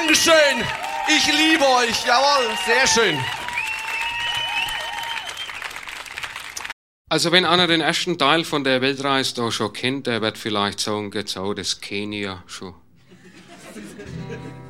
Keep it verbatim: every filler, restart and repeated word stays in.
Dankeschön. Ich liebe euch. Jawohl, sehr schön. Also wenn einer den ersten Teil von der Weltreise da schon kennt, der wird vielleicht sagen, jetzt auch das Kenia schon.